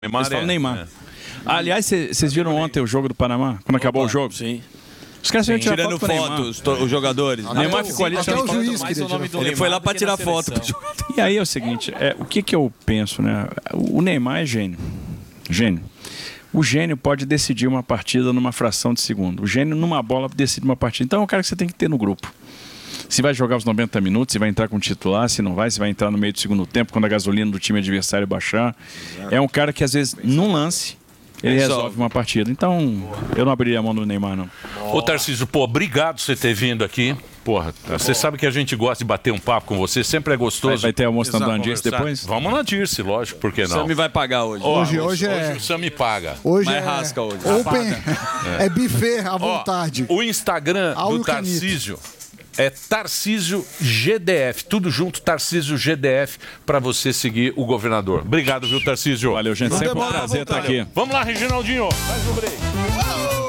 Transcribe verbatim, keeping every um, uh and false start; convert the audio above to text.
Neymar, Eles falam é, Neymar. é. Ah, aliás, vocês viram ontem o jogo do Panamá? Quando acabou o jogo? Sim. Os caras iam tirar Tirando foto com o Neymar. fotos, to- os jogadores. O Neymar ficou ali. Até o juiz mais queria o nome tirar do Ele foi lá pra tirar foto. E aí é o seguinte, é, o que que eu penso, né? O Neymar é gênio. Gênio. O gênio pode decidir uma partida numa fração de segundo. O gênio, numa bola, decide uma partida. Então é um cara que você tem que ter no grupo. Se vai jogar os noventa minutos, se vai entrar com titular, se não vai, se vai entrar no meio do segundo tempo, quando a gasolina do time adversário baixar. É um cara que, às vezes, num lance, ele resolve uma partida. Então, eu não abriria a mão do Neymar, não. Ô, Tarcísio, pô, obrigado por você ter vindo aqui. Porra, você sabe que a gente gosta de bater um papo com você, sempre é gostoso. Vai, vai ter almoço na Dirce Conversar. depois? Vamos na Dirce, lógico, por que O não? Sam vai pagar hoje. Ó, Hoje- hoje é- o Sam me paga. Hoje Mas é rasca hoje. Open, é buffet à Ó, vontade. o Instagram All do you can eat. Tarcísio é Tarcísio G D F, tudo junto, Tarcísio G D F, pra você seguir o governador. Obrigado, viu, Tarcísio? Valeu, gente. Sempre um prazer estar aqui. Vamos lá, Reginaldinho. Mais um break.